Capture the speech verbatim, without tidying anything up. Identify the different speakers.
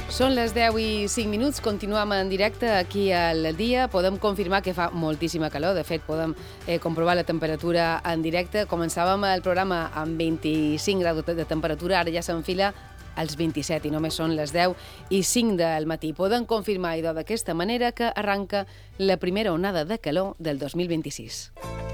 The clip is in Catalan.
Speaker 1: Són les deu i cinc minuts, continuem en directe aquí al dia. Podem confirmar que fa moltíssima calor, de fet podem eh, comprovar la temperatura en directe. Començàvem el programa amb vint-i-cinc graus de temperatura, ara ja s'enfila als vint-i-set i només són les deu i cinc del matí. Podem confirmar, idò, d'aquesta manera que arranca la primera onada de calor del dos mil vint-i-sis.